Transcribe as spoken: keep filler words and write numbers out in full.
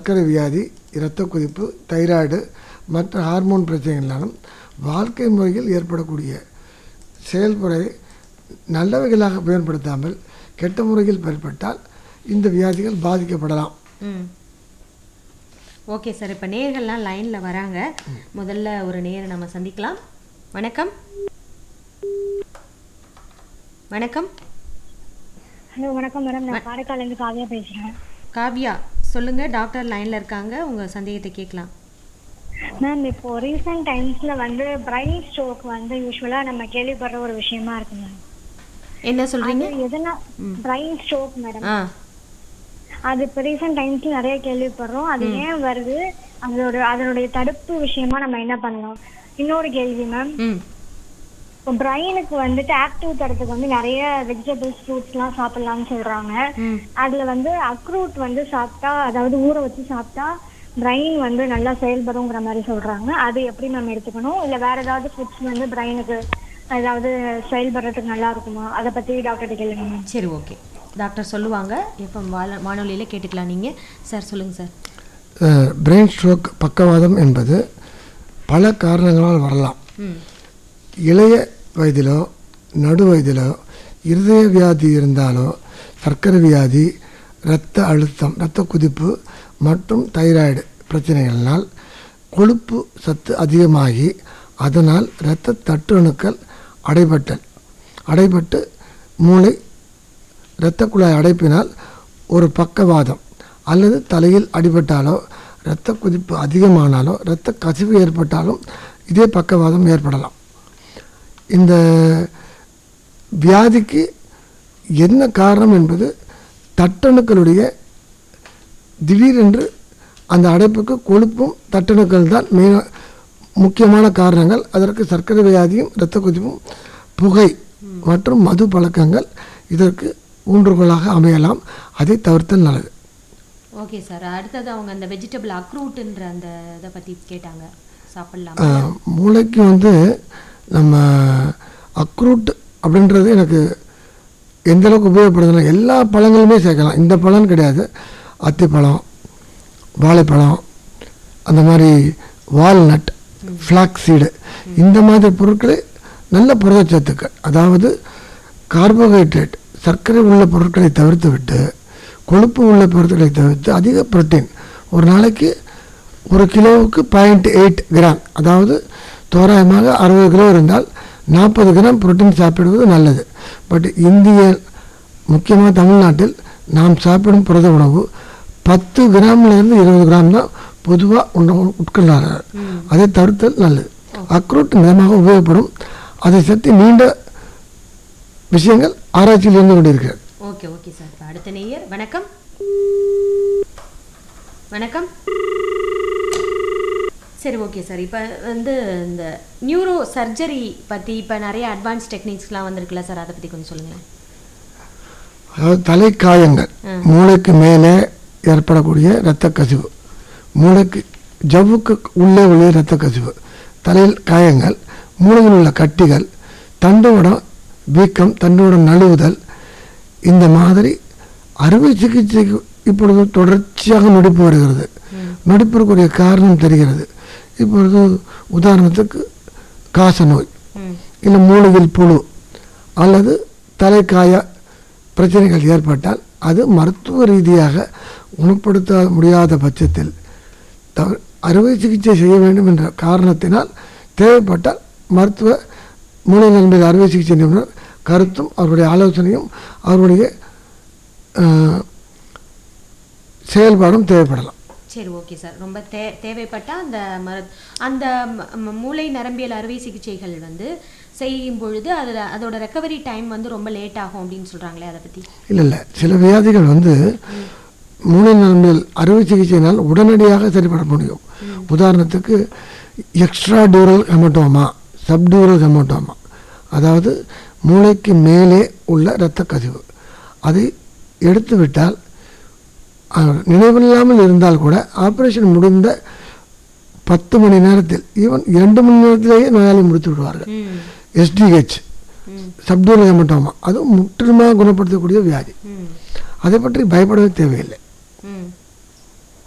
சர்க்கரை வியாதி, இரத்த கொதிப்பு, தைராய்டு மற்ற ஹார்மோன் பிரச்சனைகளாலும் வாழ்க்கை முறையில் ஏற்படக்கூடிய செயல்முறையை நல்லவைகளாக பயன்படுத்தாமல் கெட்ட முறையில் பயன்பட்டால் இந்த வியாதிகள் பாதிக்கப்படலாம். ஓகே சார், இப்போ நேயர்கள்லாம் லைனில் வராங்க. முதல்ல ஒரு நேயரை நம்ம சந்திக்கலாம். வணக்கம். வணக்கம். ஹலோ வணக்கம் மேடம், நான் காரைக்காலேருந்து காவியா பேசுகிறேன். காவியா சொல்லுங்கள், டாக்டர் லைனில் இருக்காங்க, உங்கள் சந்தேகத்தை கேட்கலாம். மேம், இப்போ ரீசெண்ட் டைம்ஸில் வந்து பிரைன் ஸ்ட்ரோக் வந்து யூஸ்வலாக நம்ம கேள்விப்படுற ஒரு விஷயமா இருக்கு மேம். என்ன சொல்கிறீங்க? எதனா பிரைன் ஸ்ட்ரோக் மேடம், ஆ அது இப்போ ரீசெண்ட் டைம்ஸில் நிறைய கேள்விப்படுறோம். அது ஏன் வருது, அதோட அதனுடைய தடுப்பு விஷயமா நம்ம என்ன பண்ணலாம்? இன்னொரு கேள்வி மேம், இப்போ பிரைனுக்கு வந்துட்டு ஆக்டிவ் தரத்துக்கு வந்து நிறைய வெஜிடபிள்ஸ் ஃப்ரூட்ஸ்லாம் சாப்பிடலாம்னு சொல்றாங்க. அதுல வந்து அக்ரூட் வந்து சாப்பிட்டா, அதாவது ஊற வச்சு சாப்பிட்டா பிரைன் வந்து நல்லா செயல்படுங்கிற மாதிரி சொல்றாங்க. அது எப்படி நம்ம எடுத்துக்கணும்? இல்லை வேற ஏதாவது ஃபுட்ஸ் வந்து பிரைனுக்கு ஏதாவது செயல்படுறதுக்கு நல்லா இருக்குமா? அதை பத்தி டாக்டர் கேளுங்க. சரி, ஓகே, டாக்டர் சொல்லுவாங்க. இப்போ வானொலியில் கேட்டுக்கலாம். நீங்கள் சார் சொல்லுங்கள் சார். பிரெயின் ஸ்ட்ரோக் பக்கவாதம் என்பது பல காரணங்களால் வரலாம். இளைய வயதிலோ நடு வயதிலோ இருதய வியாதி இருந்தாலோ, சர்க்கரை வியாதி, இரத்த அழுத்தம், இரத்த கொதிப்பு மற்றும் தைராய்டு பிரச்சனைகளினால் கொழுப்பு சத்து அதிகமாகி அதனால் இரத்த தட்டணுக்கள் அடைபட்டல் அடைபட்டு மூளை இரத்த குழாய் அடைப்பினால் ஒரு பக்கவாதம், அல்லது தலையில் அடிபட்டாலோ, இரத்த கொதிப்பு அதிகமானாலோ, இரத்த கசிவு ஏற்பட்டாலும் இதே பக்கவாதம் ஏற்படலாம். இந்த வியாதிக்கு என்ன காரணம் என்பது தட்டணுக்களுடைய திடீரென்று அந்த அடைப்புக்கு கொழுப்பும் தட்டணுக்கள் தான் மெயின் முக்கியமான காரணங்கள். அதற்கு சர்க்கரை வியாதியும் இரத்த கொதிப்பும் புகை மற்றும் மது பழக்கங்கள் இதற்கு ஊன்றுகோலாக அமையலாம். அதை தவிர்த்தல் நல்லது. ஓகே சார், அடுத்தது அவங்க அந்த வெஜிடபிள் அக்ரூட்ன்ற அந்த இதை பற்றி கேட்டாங்க, சாப்பிடலாம். மூளைக்கு வந்து நம்ம அக்ரூட் அப்படின்றது எனக்கு எந்த அளவுக்கு உபயோகப்படுதுன்னா, எல்லா பழங்களுமே சேர்க்கலாம். இந்த பழம் கிடையாது, அத்திப்பழம், வாழைப்பழம், அந்த மாதிரி வால்நட், ஃப்ளாக்ஸ் சீடு, இந்த மாதிரி பொருட்களை நல்ல புரதச்சத்துக்கள், அதாவது கார்போஹைட்ரேட் சர்க்கரை உள்ள பொருட்களை தவிர்த்து விட்டு கொழுப்பு உள்ள பொருட்களை தவிர்த்து அதிக புரோட்டீன், ஒரு நாளைக்கு ஒரு கிலோவுக்கு பாயிண்ட் எயிட் கிராம், அதாவது தோராயமாக அறுபது கிலோ இருந்தால் நாற்பது கிராம் புரோட்டீன் சாப்பிடுவது நல்லது. பட் இந்திய முக்கியமாக தமிழ்நாட்டில் நாம் சாப்பிடும் புரத உணவு பத்து கிராம்லேருந்து இருபது கிராம் தான் பொதுவாக உணவு உட்கொள்ளார்கள். அதை தவிர்த்தல் நல்லது. அக்ரூட் மிதமாக உபயோகப்படும். அதை சற்றி நீண்ட விஷயங்கள் ஆராய்ச்சியில் இருந்து கொண்டிருக்கிறது. Okay okay sir. அடுத்த நேயர். வணக்கம். வணக்கம். சரி, ஓகே சார். இப்போ வந்து இந்த நியூரோ சர்ஜரி பற்றி இப்போ நிறைய அட்வான்ஸ் டெக்னிக்ஸ்லாம் வந்திருக்குல்ல சார், அதை பற்றி கொஞ்சம் சொல்லுங்களேன். அதாவது தலைக்காயங்கள், மூளைக்கு மேலே ஏற்படக்கூடிய இரத்த கசிவு, மூளைக்கு ஜவ்வுக்கு உள்ளே உள்ள இரத்த கசிவு, தலையில் காயங்கள், மூளையில் உள்ள கட்டிகள், தண்டுவடம் வீக்கம், தண்டுவடம் நழுவுதல், இந்த மாதிரி அறுவை சிகிச்சைக்கு இப்பொழுது தொடர்ச்சியாக நொடிப்பு வருகிறது. நொடிப்பிற்குரிய காரணம் தெரிகிறது. இப்பொழுது உதாரணத்துக்கு காச நோய், இல்லை மூளையில் புழு அல்லது தலைக்காய பிரச்சனைகள் ஏற்பட்டால் அது மருத்துவ ரீதியாக குணப்படுத்த முடியாத பட்சத்தில் தவ அறுவை சிகிச்சை செய்ய வேண்டும் என்ற காரணத்தினால் தேவைப்பட்டால் மருத்துவ மூளை நலன்பை அறுவை சிகிச்சை நிபுணர் கருத்தும் அவருடைய ஆலோசனையும் அவருடைய செயல்பாடும் தேவைப்படலாம். சரி, ஓகே சார். ரொம்ப தே தேவைப்பட்டால் அந்த மரு அந்த மூளை நரம்பியல் அறுவை சிகிச்சைகள் வந்து செய்யும் பொழுது அதில் அதோட ரெக்கவரி டைம் வந்து ரொம்ப லேட் ஆகும் அப்படின்னு சொல்கிறாங்களே, அதை பற்றி? இல்லை இல்லை சில வியாதிகள் வந்து மூளை நரம்பியல் அறுவை சிகிச்சையினால் உடனடியாக சரிபட முடியும். உதாரணத்துக்கு extra dual haematoma, subdural haematoma, அதாவது மூளைக்கு மேலே உள்ள இரத்த கசிவு, அதை எடுத்துவிட்டால் நினைவில்லாமல் இருந்தால் கூட ஆப்ரேஷன் முடிந்த பத்து மணி நேரத்தில், ஈவன் இரண்டு மணி நேரத்திலேயே நோயாளி முடித்து விடுவார்கள். எஸ்டிஹெச் சப்டியூரல் ஹெமட்டோமா, அது முற்றிலுமாக குணப்படுத்தக்கூடிய வியாதி. அதை பற்றி பயப்படவே தேவையில்லை.